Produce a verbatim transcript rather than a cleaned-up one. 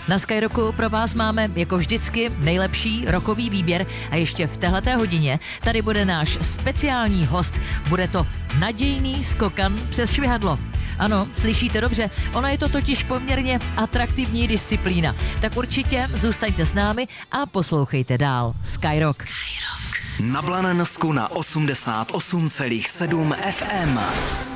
Na Skyrocku pro vás máme jako vždycky nejlepší rockový výběr a ještě v téhleté hodině tady bude náš speciální host. Bude to nadějný skokan přes švihadlo. Ano, slyšíte dobře, ono je to totiž poměrně atraktivní disciplína. Tak určitě zůstaňte s námi a poslouchejte dál. Skyrock. Na Blanensku na osmdesát osm celá sedm F M.